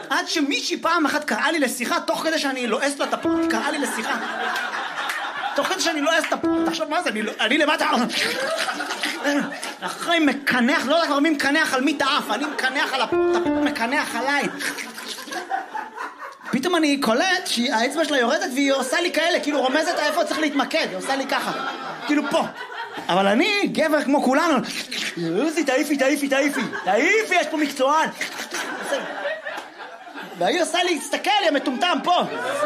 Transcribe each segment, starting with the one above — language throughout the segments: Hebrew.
עד שמישהי פעם אחת קראה לי לשיחה, תוך כדי שאני לועס לה את הפורט, קראה לי לשיחה. תוך כדי שאני לועס את הפורט, תחשוב מה זה, אני למטה... אחרי מקנח, לא יודע כבר מי מקנח על מי תאף, אני מקנח על הפורט, פתאום מקנח עליי. פתאום אני קולט שהאצבע שלה יורדת והיא עושה לי כאלה, כאילו רומזת איפה צריך להתמקד, היא עושה לי ככה, כאילו פה. אבל אני, גבר כמו כולנו, יוזי, תעיפי, יש פה מקצוען. והיא עושה לי, תסתכל, היא מטומטם פה.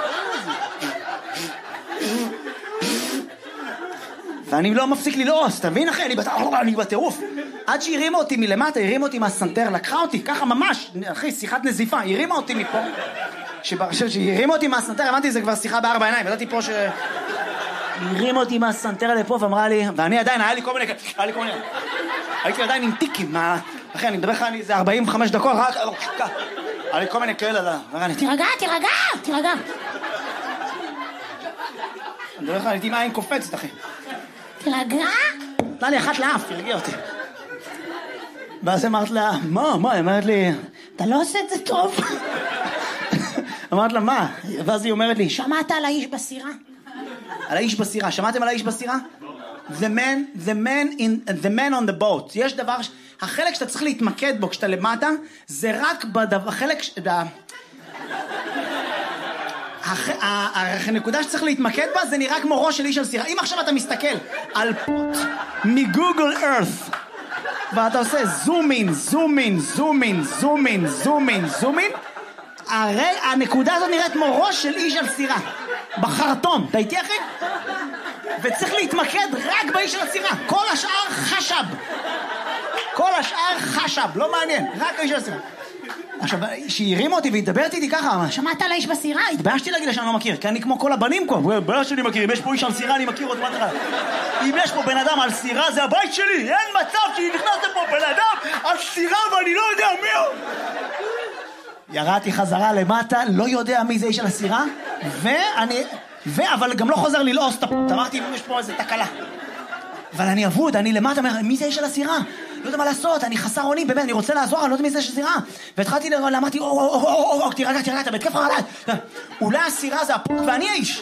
ואני לא מפסיק ללעוס, אתה מבין אחי? אני בטירוף. עד שהרימה אותי מלמטה, הרימה אותי מהסנטר, לקחה אותי, ככה ממש, אחי, שיחת נזיפה, הרימה אותי מפה. שהרימה אותי מהסנטר, הבנתי, זה כבר שיחה בארבע עיניים, ידעתי פה הרימה אותי מהסנטר לפה ואמרה לי, ואני עדיין, היה לי כל מיני, הייתי עדיין עם טיקים, אחי, אני מדבר לך, זה 45 דקות, רק, היה לי כל מיני כאלה, תירגע. אני מדבר לך, הייתי עם עין קופצת, אחי. תירגע? נתנה לי אחת לאף, תרגיע אותי. ואז אמרת לה, מה? היא אמרת לי, אתה לא עושה את זה טוב. אמרת לה, מה? ואז היא אומרת לי, שמעת על האיש בסירה? על האיש בסירה, שמעתם על האיש בסירה? The man on the boat. יש דבר, החלק שאתה צריך להתמקד בו כשאתה למטה, זה רק החלק, הנקודה שצריך להתמקד בה זה נראה כמו ראש של איש על סירה. אם עכשיו אתה מסתכל על פוט מגוגל ארת ואתה עושה זום אין, הרי הנקודה הזאת נראית כמו ראש של איש על סירה בחרטום, אתה איתי אחי? וצריך להתמקד רק באיש על הסירה, כל השאר חשב, לא מעניין, רק האיש על הסירה. עכשיו, שהיא הרימה אותי והתדברת איתי ככה, שמעת על האיש בסירה? התביישתי להגיד לה שאני לא מכיר, כי אני כמו כל הבנים פה, בלע שאני מכיר, אם יש פה איש על סירה אני מכיר אותו מהתחלה. אם יש פה בן אדם על סירה זה הבית שלי, אין מצב שנכנס לפה בן אדם על סירה ואני לא יודע מי הוא. ירדתי חזרה למטה, לא יודע מי זה איש על הסירה, אבל גם לא חוזר ללעוס את הפות, אמרתי אם יש פה איזה תקלה. אבל אני אבוד, אני למטה, מי זה איש על הסירה? לא יודע מה לעשות, אני חסר אונים, באמת, אני רוצה לעזור, אני לא יודע מי זה שסירה. והתחלתי אמרתי, תירגע, אתה בהתקף חרדה. אולי הסירה זה הפות ואני האיש.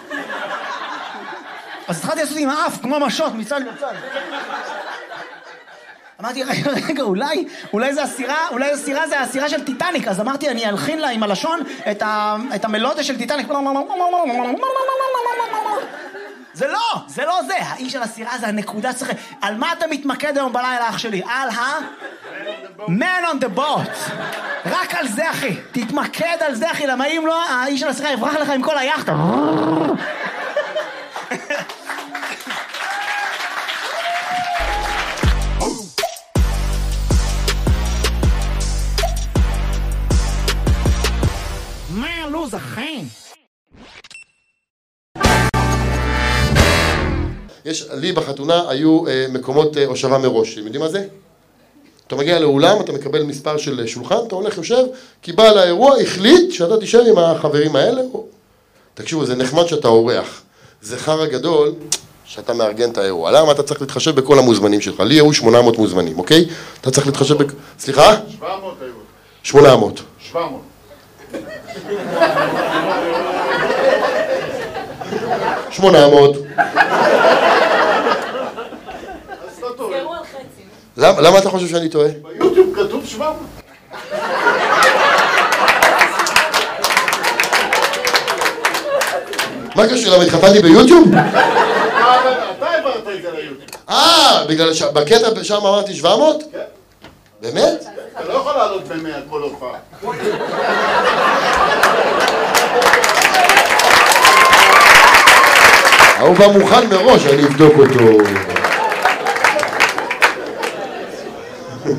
אז התחלתי לעשות עם האף, כמו משות, מצד לצד. אמרתי, רגע, אולי זה הסירה זה הסירה של טיטניק. אז אמרתי, אני אלחין לה עם הלשון את המלודיה של טיטניק. זה לא זה. האיש של הסירה זה הנקודה צריך... על מה אתה מתמקד היום בלילה, אח שלי? על man on the boat. רק על זה, אחי. תתמקד על זה, אחי. למה אם לא, האיש של הסירה יברח לך עם כל היחד. מה הלו"ז, אחי? לי בחתונה היו מקומות הושבה מראש, אתם יודעים מה זה? אתה מגיע לאולם, אתה מקבל מספר של שולחן, אתה הולך יושב, כי בעל האירוע החליט שאתה תישאר עם החברים האלה. תקשיבו, זה נחמד שאתה אורח. זה חרא גדול שאתה מארגן את האירוע. למה? אתה צריך להתחשב בכל המוזמנים שלך. לי היו 800 מוזמנים, אוקיי? אתה צריך להתחשב סליחה? 700 היו. 800. 700. 800. למה אתה חושב שאני טועה? ביוטיוב כתוב 700. מה קשור? למה התחתנתי ביוטיוב? אתה העברת את זה ליוטיוב. בגלל שבקטע שם אמרתי 700? כן. באמת? אתה לא יכול לעלות ב100 כל הופעה. הוא בא מוכן מראש, אני אבדוק אותו. אני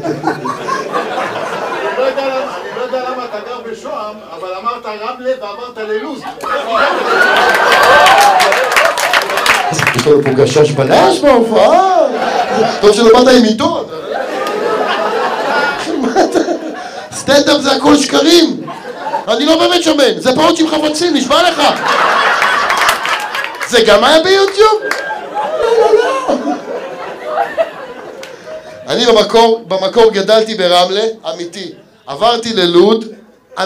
לא יודע למה אתה גר בשוהם, אבל אמרת רמלה ואמרת ללוז. אז יש לנו פה גשש בלש בהופעה. טוב שלא באת עם עיתון. סטנדאפ זה הכל שקרים. אני לא באמת שמן, זה פעות עם חפצים, נשמע לך. זה גם היה ביוטיוב? לא. אני במקור גדלתי ברמלה, אמיתי. עברתי ללוד,